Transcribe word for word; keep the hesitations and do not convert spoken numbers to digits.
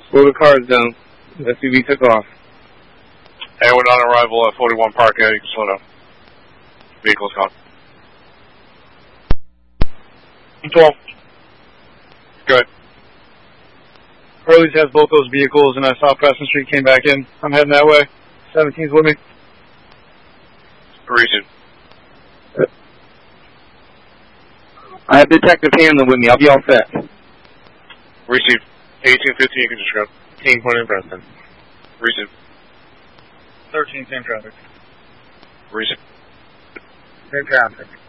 Slow the cars down. The S U V took off. Anyone on arrival at forty-one Park, yeah, you can slow down. Vehicle's gone. twelve. Good. Hurley's has both those vehicles, and I saw Preston Street came back in. I'm heading that way. seventeen's with me. Receive. I have Detective Hamlin with me. I'll be all set. Receive. eighteen fifteen, you can just go. Team point in Preston. Receive. thirteen, same traffic. Receive. Same traffic.